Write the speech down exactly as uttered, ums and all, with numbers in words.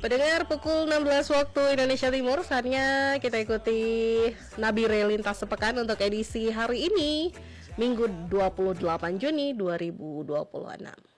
Pendengar, pukul enam belas waktu Indonesia Timur, saatnya kita ikuti Nabire Lintas Sepekan untuk edisi hari ini, Minggu dua puluh delapan Juni dua ribu dua puluh enam.